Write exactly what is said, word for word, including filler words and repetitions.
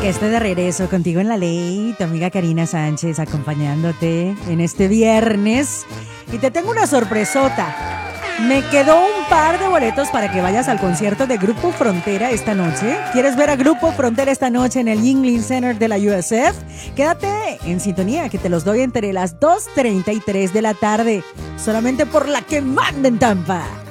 Que esté de regreso contigo en la ley, tu amiga Karina Sánchez acompañándote en este viernes. Y te tengo una sorpresota. Me quedó un par de boletos para que vayas al concierto de Grupo Frontera esta noche. ¿Quieres ver a Grupo Frontera esta noche en el Yuengling Center de la U S F? Quédate en sintonía, que te los doy entre las dos treinta y tres de la tarde. Solamente por la que manda en Tampa.